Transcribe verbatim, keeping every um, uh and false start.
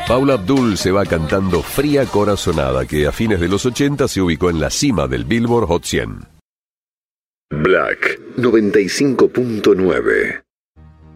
Paula Abdul se va cantando Fría Corazonada, que a fines de los ochenta se ubicó en la cima del Billboard Hot cien. Black noventa y cinco punto nueve.